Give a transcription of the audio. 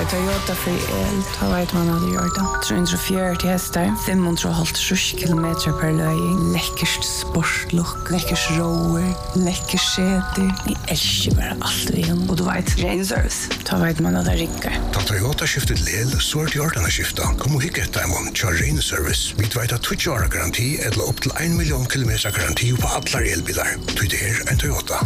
Toyota för el, ta vet man hade gjort det. 340 hästar, 550 kilometer per löj. Läckert sportlook, läckert rower, läckert säte. Ni älskar bara allt vi har. Och du vet, Rain Service, ta vet man hade rickar. Ta Toyota skiftet lel, så det gjort den skifta. Kom och hicka ett diamond, kör Rain Service. Vi vet att 20 år garanti eller upp till 1 miljon kilometer garanti på alla elbilar. Det är en Toyota.